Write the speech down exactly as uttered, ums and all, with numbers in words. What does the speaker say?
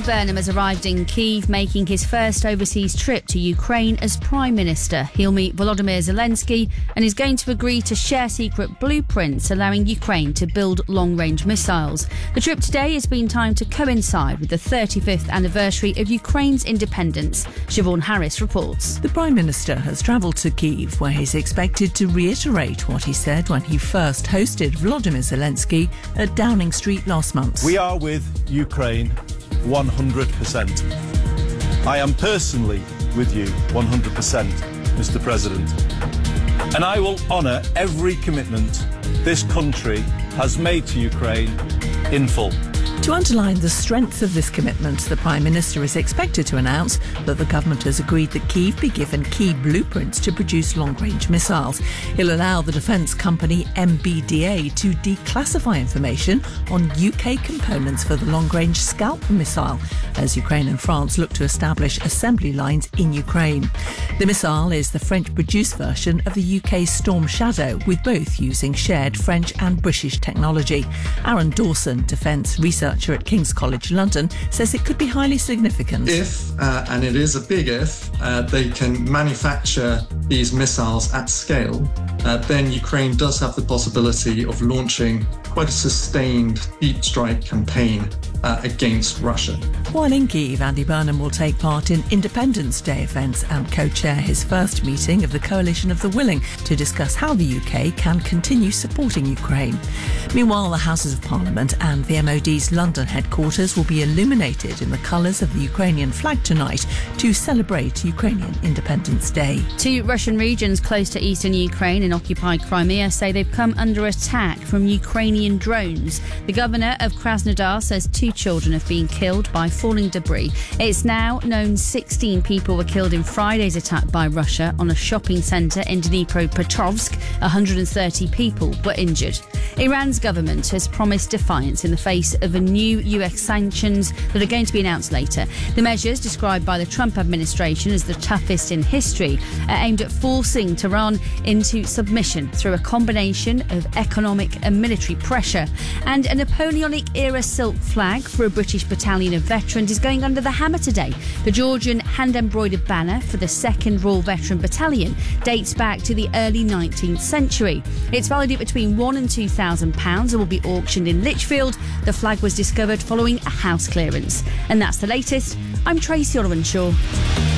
Burnham has arrived in Kyiv, making his first overseas trip to Ukraine as Prime Minister. He'll meet Volodymyr Zelensky and is going to agree to share secret blueprints allowing Ukraine to build long-range missiles. The trip today has been timed to coincide with the thirty-fifth anniversary of Ukraine's independence. Siobhan Harris reports. The Prime Minister has travelled to Kyiv, where he's expected to reiterate what he said when he first hosted Volodymyr Zelensky at Downing Street last month. We are with Ukraine one hundred percent. I am personally with you one hundred percent, Mister President. And I will honour every commitment this country has made to Ukraine in full. To underline the strength of this commitment, the Prime Minister is expected to announce that the government has agreed that Kyiv be given key blueprints to produce long-range missiles. He'll allow the defence company M B D A to declassify information on U K components for the long-range Scalp missile, as Ukraine and France look to establish assembly lines in Ukraine. The missile is the French-produced version of the U K's Storm Shadow, with both using shared French and British technology. Aaron Dawson, defence researcher at King's College London, says it could be highly significant. If, uh, and it is a big if, uh, they can manufacture these missiles at scale, uh, then Ukraine does have the possibility of launching quite a sustained deep strike campaign uh, against Russia. While in Kyiv, Andy Burnham will take part in Independence Day events and co-chair his first meeting of the Coalition of the Willing to discuss how the U K can continue supporting Ukraine. Meanwhile, the Houses of Parliament and the M O D's London headquarters will be illuminated in the colours of the Ukrainian flag tonight to celebrate Ukrainian Independence Day. Two Russian regions close to eastern Ukraine in occupied Crimea say they've come under attack from Ukrainian drones. The governor of Krasnodar says two children have been killed by falling debris. It's now known sixteen people were killed in Friday's attack by Russia on a shopping centre in Dnipropetrovsk. one hundred thirty people were injured. Iran's government has promised defiance in the face of a new U S sanctions that are going to be announced later. The measures, described by the Trump administration as the toughest in history, are aimed at forcing Tehran into submission through a combination of economic and military pressure. And a Napoleonic-era silk flag for a British battalion of veterans is going under the hammer today. The Georgian hand-embroidered banner for the second Royal Veteran Battalion dates back to the early nineteenth century. It's valued at between one and two thousand pounds and will be auctioned in Lichfield. The flag was discovered following a house clearance. And that's the latest. I'm Tracy Oliver-Shaw.